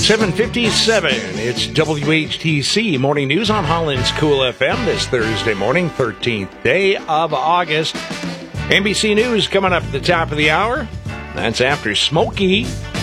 7:57. It's WHTC Morning News on Holland's Cool FM this Thursday morning, 13th day of August. NBC News coming up at the top of the hour. That's after Smokey